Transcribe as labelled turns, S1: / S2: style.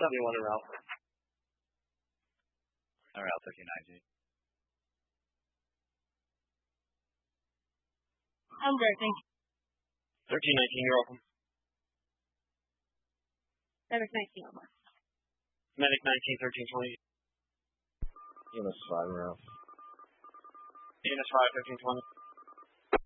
S1: 71 and Ralph.
S2: All right, I'll take you 19.
S3: I'm great, thank you.
S1: 1319, you're welcome.
S3: Medic 19, over.
S1: Medic 19, 1320.
S4: EMS 5 and Ralph.
S1: EMS 5, 1320.